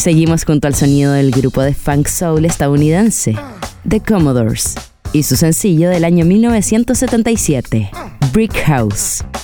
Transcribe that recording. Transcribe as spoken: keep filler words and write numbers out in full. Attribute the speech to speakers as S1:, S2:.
S1: Seguimos junto al sonido del grupo de funk soul estadounidense, The Commodores, y su sencillo del año mil novecientos setenta y siete, Brick House.